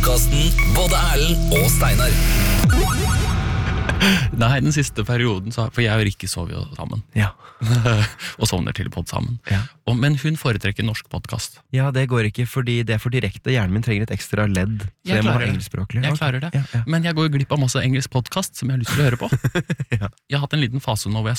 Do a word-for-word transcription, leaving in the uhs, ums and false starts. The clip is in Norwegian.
podcasten Både Erlend og Steinar. Nei, den siste perioden, så, for jeg og Rikke sover jo sammen. Ja. Og sovner til podd sammen. Ja. Og, men hun foretrekker norsk podcast. Ja, det går ikke, fordi det er for direkte. Hjernen min trenger et ekstra ledd, så Jeg jeg, må ha klarer det. engelskspråklig. Jeg Ok. klarer det. Ja, ja. Men jeg går jo glipp av masse engelsk podcast som jeg har lyst til å høre på. Ja. Jeg har hatt en liten fase nå hvor jeg